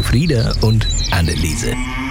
Frieda und Anneliese.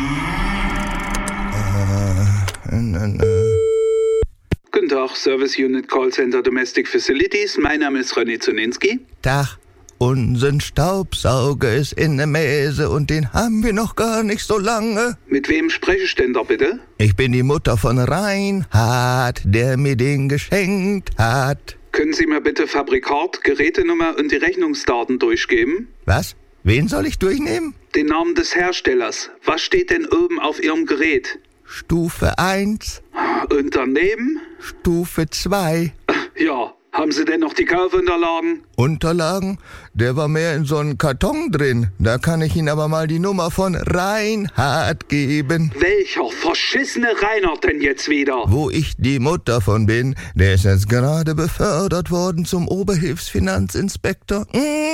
Guten Tag, Service Unit Call Center Domestic Facilities. Mein Name ist René Zuninski. Tag, unser Staubsauger ist in der Mäse und den haben wir noch gar nicht so lange. Mit wem spreche ich denn da bitte? Ich bin die Mutter von Reinhard, der mir den geschenkt hat. Können Sie mir bitte Fabrikat, Gerätenummer und die Rechnungsdaten durchgeben? Was? Wen soll ich durchnehmen? Den Namen des Herstellers. Was steht denn oben auf Ihrem Gerät? Stufe 1, Und daneben? Stufe 2. Ja, haben Sie denn noch die Kaufunterlagen? Unterlagen? Der war mehr in so einem Karton drin. Da kann ich Ihnen aber mal die Nummer von Reinhard geben. Welcher verschissene Reinhard denn jetzt wieder? Wo ich die Mutter von bin, der ist jetzt gerade befördert worden zum Oberhilfsfinanzinspektor.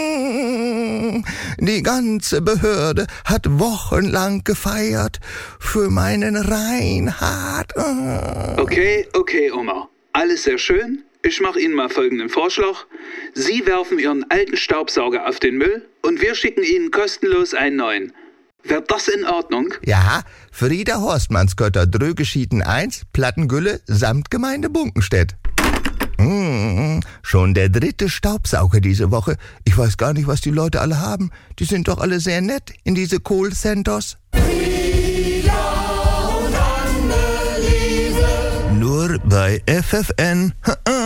Die ganze Behörde hat wochenlang gefeiert für meinen Reinhard. Okay, Oma. Alles sehr schön. Ich mache Ihnen mal folgenden Vorschlag. Sie werfen Ihren alten Staubsauger auf den Müll und wir schicken Ihnen kostenlos einen neuen. Wäre das in Ordnung? Ja, Frieda Horstmannskötter, Drögeschieden 1, Plattengülle, Samtgemeinde Bunkenstedt. Schon der 3. Staubsauger diese Woche. Ich weiß gar nicht, was die Leute alle haben. Die sind doch alle sehr nett in diese Callcenters. Nur bei FFN.